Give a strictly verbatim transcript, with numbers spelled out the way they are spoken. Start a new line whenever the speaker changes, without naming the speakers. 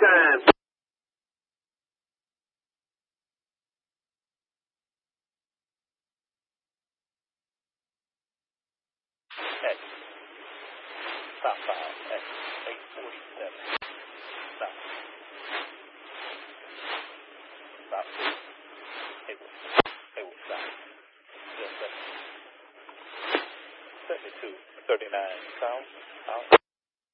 time.
X. Stop five. X. eight forty-seven. Stop. Stop. Hayward. Hayward, stop. Yes, seventy-two. thirty-nine. South. South.